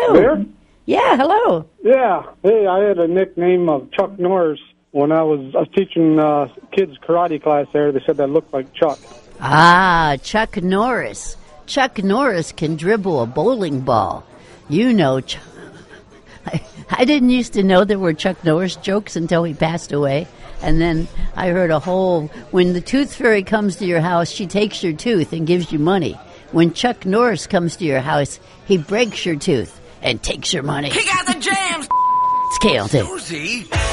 There? Yeah, hello. Yeah. Hey, I had a nickname of Chuck Norris when I was teaching kids karate class there. They said I looked like Chuck. Ah, Chuck Norris. Chuck Norris can dribble a bowling ball. You know, I didn't used to know there were Chuck Norris jokes until he passed away. And then I heard when the tooth fairy comes to your house, she takes your tooth and gives you money. When Chuck Norris comes to your house, he breaks your tooth and takes your money. He got the jams! It's KLT. Susie!